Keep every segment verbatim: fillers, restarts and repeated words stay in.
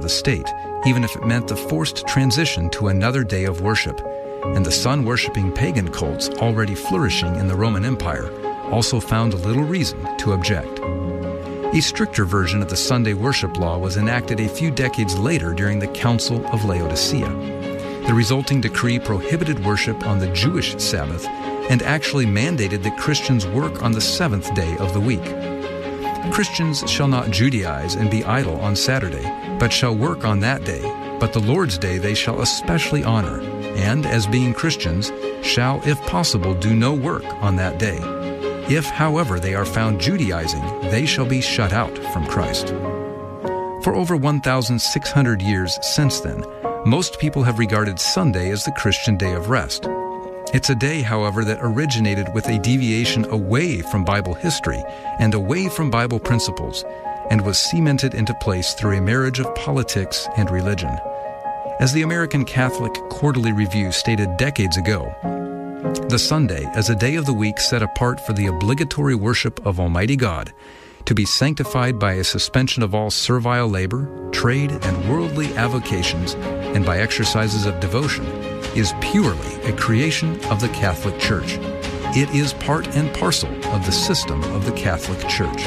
the state, even if it meant the forced transition to another day of worship. And the sun-worshipping pagan cults already flourishing in the Roman Empire also found little reason to object. A stricter version of the Sunday worship law was enacted a few decades later during the Council of Laodicea. The resulting decree prohibited worship on the Jewish Sabbath and actually mandated that Christians work on the seventh day of the week. Christians shall not Judaize and be idle on Saturday, but shall work on that day, but the Lord's day they shall especially honor, and, as being Christians, shall, if possible, do no work on that day. If, however, they are found Judaizing, they shall be shut out from Christ. For over one thousand six hundred years since then, most people have regarded Sunday as the Christian day of rest. It's a day, however, that originated with a deviation away from Bible history and away from Bible principles, and was cemented into place through a marriage of politics and religion. As the American Catholic Quarterly Review stated decades ago, the Sunday as a day of the week set apart for the obligatory worship of Almighty God, to be sanctified by a suspension of all servile labor, trade, and worldly avocations, and by exercises of devotion, is purely a creation of the Catholic Church. It is part and parcel of the system of the Catholic Church.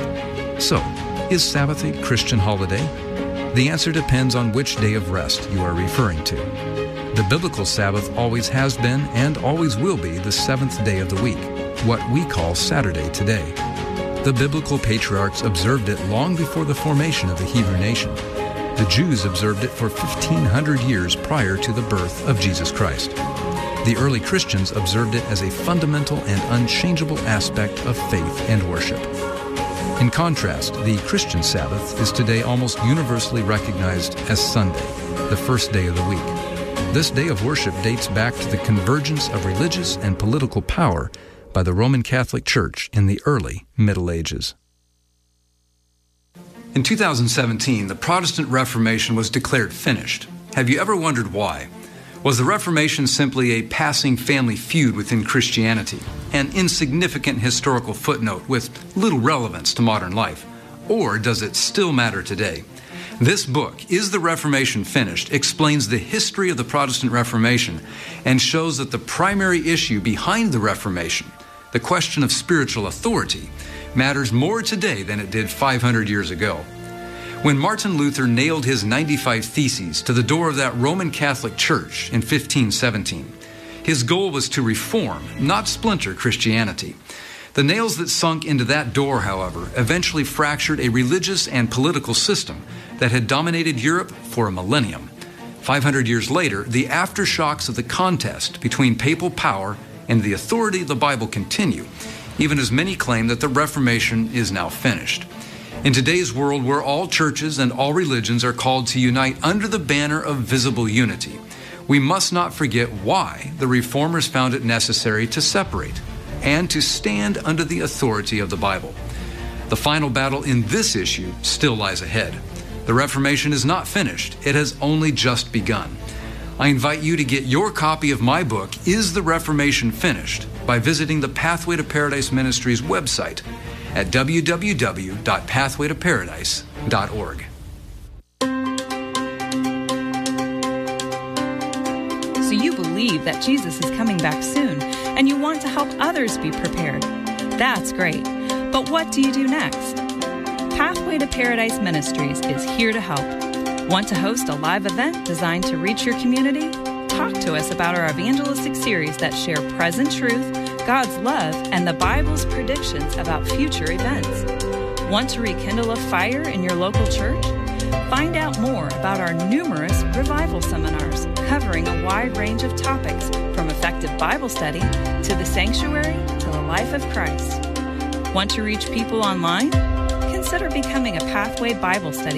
So, is Sabbath a Christian holiday? The answer depends on which day of rest you are referring to. The biblical Sabbath always has been and always will be the seventh day of the week, what we call Saturday today. The biblical patriarchs observed it long before the formation of the Hebrew nation. The Jews observed it for fifteen hundred years prior to the birth of Jesus Christ. The early Christians observed it as a fundamental and unchangeable aspect of faith and worship. In contrast, the Christian Sabbath is today almost universally recognized as Sunday, the first day of the week. This day of worship dates back to the convergence of religious and political power by the Roman Catholic Church in the early Middle Ages. In two thousand seventeen, the Protestant Reformation was declared finished. Have you ever wondered why? Was the Reformation simply a passing family feud within Christianity, an insignificant historical footnote with little relevance to modern life? Or does it still matter today? This book, Is the Reformation Finished?, explains the history of the Protestant Reformation and shows that the primary issue behind the Reformation, the question of spiritual authority, matters more today than it did five hundred years ago. When Martin Luther nailed his ninety-five Theses to the door of that Roman Catholic Church in fifteen seventeen, his goal was to reform, not splinter Christianity. The nails that sunk into that door, however, eventually fractured a religious and political system that had dominated Europe for a millennium. five hundred years later, the aftershocks of the contest between papal power and the authority of the Bible continue, even as many claim that the Reformation is now finished. In today's world, where all churches and all religions are called to unite under the banner of visible unity, we must not forget why the Reformers found it necessary to separate and to stand under the authority of the Bible. The final battle in this issue still lies ahead. The Reformation is not finished. It has only just begun. I invite you to get your copy of my book, Is the Reformation Finished?, by visiting the Pathway to Paradise Ministries website at w w w dot pathway to paradise dot org. So you believe that Jesus is coming back soon, and you want to help others be prepared. That's great. But what do you do next? Pathway to Paradise Ministries is here to help. Want to host a live event designed to reach your community? Talk to us about our evangelistic series that share present truth, God's love, and the Bible's predictions about future events. Want to rekindle a fire in your local church? Find out more about our numerous revival seminars covering a wide range of topics, from effective Bible study to the sanctuary to the life of Christ. Want to reach people online? Consider becoming a Pathway Bible Study